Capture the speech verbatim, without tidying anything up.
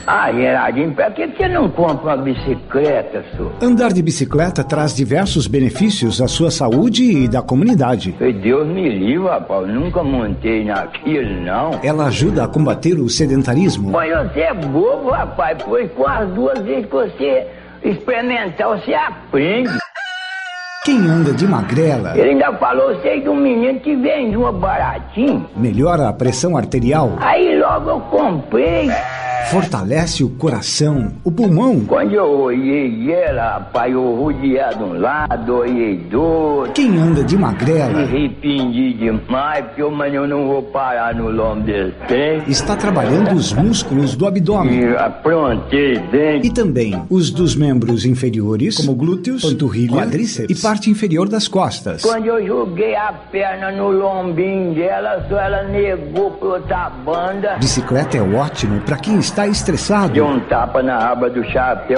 Ah, Gerardinho, pra que você não compra uma bicicleta, senhor? Andar de bicicleta traz diversos benefícios à sua saúde e da comunidade. Deus me livre, rapaz, eu nunca montei naquilo, não. Ela ajuda a combater o sedentarismo. Mas você é bobo, rapaz, pois com as duas vezes que você experimentar, você aprende. Quem anda de magrela... Ele ainda falou, sei de um menino que vende uma baratinho. Melhora a pressão arterial. Aí logo eu comprei. Fortalece o coração, o pulmão. Quando eu olhei ela, rapaz, eu rodeei de um lado, olhei do outro. Quem anda de magrela... Me arrependi demais, porque eu, mas eu não vou parar no lombo desse trem. Está trabalhando os músculos do abdômen. E aprontei bem. E também os dos membros inferiores, como glúteos, panturrilha, quadríceps e parte inferior das costas. Quando eu joguei a perna no lombinho dela, só ela negou pra outra banda. Bicicleta é ótimo para quem está estressado. Deu um tapa na aba do chapéu.